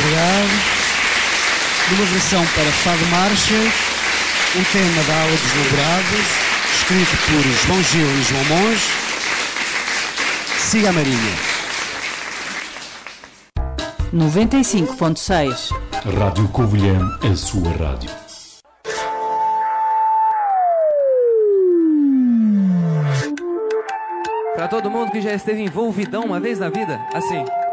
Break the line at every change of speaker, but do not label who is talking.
obrigado. Numa versão para Fado Marcha, um tema da Ala dos Namorados, escrito por João Gil e João Monge. Siga a Marinha.
95.6
Rádio Covilhã, a sua rádio.
Para todo mundo que já esteve envolvidão uma vez na vida, assim.